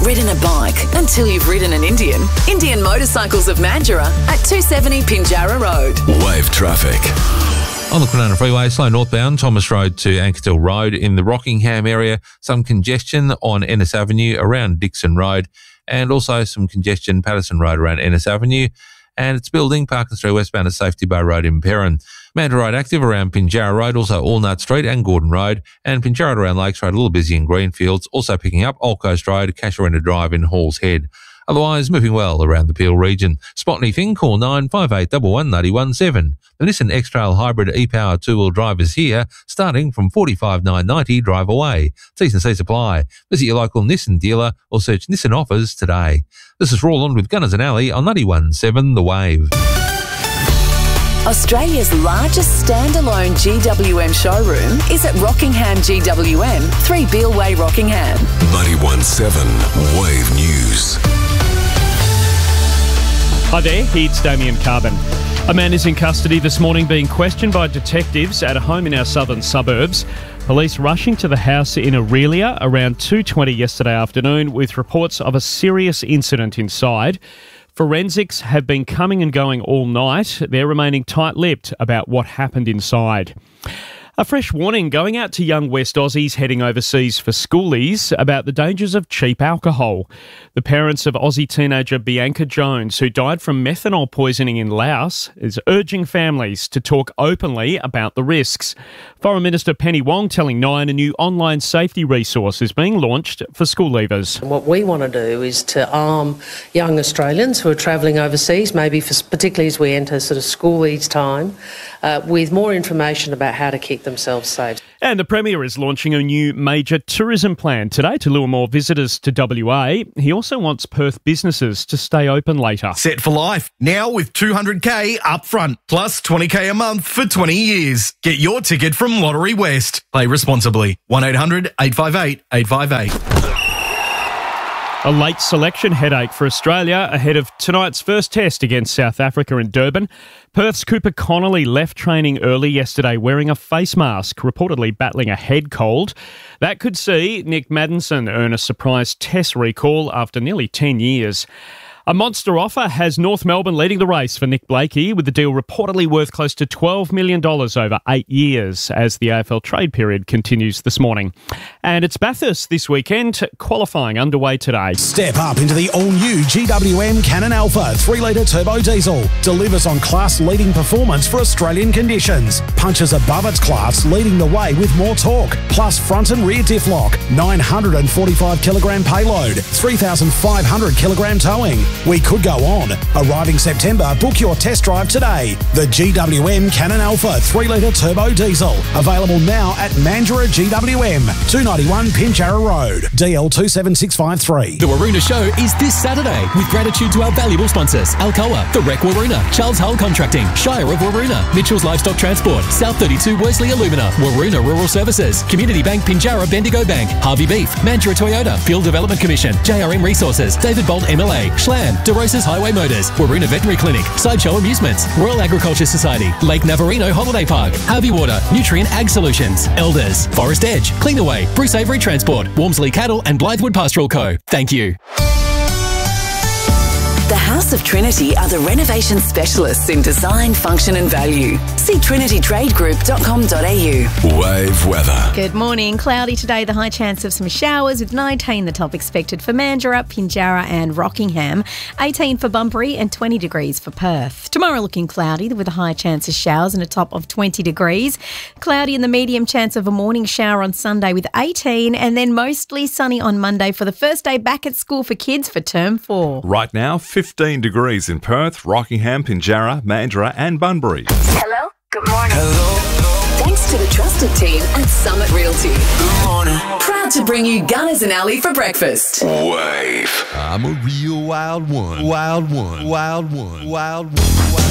ridden a bike until you've ridden an Indian. Indian Motorcycles of Mandurah at 270 Pinjarra Road. Wave traffic. On the Kwinana Freeway, slow northbound, Thomas Road to Ankerstall Road. In the Rockingham area, some congestion on Ennis Avenue around Dixon Road, and also some congestion Patterson Road around Ennis Avenue. And it's building Parkin Street westbound at Safety Bay Road in Perrin. Mandurah Road active around Pinjarra Road, also Allnut Street and Gordon Road, and Pinjarra around Lakes Road, a little busy in Greenfields, also picking up Old Coast Road, Casuarina Drive in Halls Head. Otherwise, moving well around the Peel region. Spot anything, call 958 11917. The Nissan X-Trail Hybrid e-Power two-wheel drive is here, starting from $45,990 drive away. T&C supply. Visit your local Nissan dealer or search Nissan offers today. This is Roland with Gunners and Alley on 91.7 The Wave. Australia's largest standalone GWM showroom is at Rockingham GWM, 3 Beale Way, Rockingham. 91.7 Wave News. Hi there, it's Damien Carbon. A man is in custody this morning being questioned by detectives at a home in our southern suburbs. Police rushing to the house in Aurelia around 2:20 yesterday afternoon with reports of a serious incident inside. Forensics have been coming and going all night. They're remaining tight-lipped about what happened inside. A fresh warning going out to young West Aussies heading overseas for schoolies about the dangers of cheap alcohol. The parents of Aussie teenager Bianca Jones, who died from methanol poisoning in Laos, is urging families to talk openly about the risks. Foreign Minister Penny Wong telling Nine a new online safety resource is being launched for school leavers. What we want to do is to arm young Australians who are travelling overseas, maybe particularly as we enter sort of school age time, with more information about how to keep themselves safe. And the Premier is launching a new major tourism plan today to lure more visitors to WA. He also wants Perth businesses to stay open later. Set for life, now with $200K up front, plus $20K a month for 20 years. Get your ticket from Lottery West. Play responsibly. 1-800-858-858. A late selection headache for Australia ahead of tonight's first test against South Africa in Durban. Perth's Cooper Connolly left training early yesterday wearing a face mask, reportedly battling a head cold. That could see Nick Maddinson earn a surprise test recall after nearly 10 years. A monster offer has North Melbourne leading the race for Nick Blakey, with the deal reportedly worth close to $12 million over 8 years as the AFL trade period continues this morning. And it's Bathurst this weekend, qualifying underway today. Step up into the all-new GWM Cannon Alpha 3-litre turbo diesel. Delivers on class-leading performance for Australian conditions. Punches above its class, leading the way with more torque. Plus front and rear diff lock, 945-kilogram payload, 3,500-kilogram towing. We could go on. Arriving September, book your test drive today. The GWM Cannon Alpha 3-litre turbo diesel. Available now at Mandurah GWM, 291 Pinjarra Road, DL 27653. The Waroona Show is this Saturday with gratitude to our valuable sponsors: Alcoa, The Rec Waroona, Charles Hull Contracting, Shire of Waroona, Mitchell's Livestock Transport, South 32 Worsley Alumina, Waroona Rural Services, Community Bank Pinjarra Bendigo Bank, Harvey Beef, Mandurah Toyota, Field Development Commission, JRM Resources, David Bolt MLA, Schlam, DeRosa's Highway Motors, Waroona Veterinary Clinic, Sideshow Amusements, Royal Agriculture Society, Lake Navarino Holiday Park, Harvey Water, Nutrient Ag Solutions, Elders, Forest Edge, Cleanaway, Bruce Avery Transport, Walmsley Cattle and Blythewood Pastoral Co. Thank you. The House of Trinity are the renovation specialists in design, function and value. See trinitytradegroup.com.au. Wave weather. Good morning. Cloudy today, the high chance of some showers with 19 the top expected for Mandurah, Pinjarra and Rockingham, 18 for Bunbury and 20 degrees for Perth. Tomorrow looking cloudy with a high chance of showers and a top of 20 degrees. Cloudy and the medium chance of a morning shower on Sunday with 18 and then mostly sunny on Monday for the first day back at school for kids for term 4. Right now, 15 degrees in Perth, Rockingham, Pinjarra, Mandurah and Bunbury. Hello? Good morning. Hello. Thanks to the trusted team at Summit Realty. Good morning. Proud to bring you Gunners and Alley for breakfast. Wave. I'm a real wild one. Wild one. Wild one. Wild one.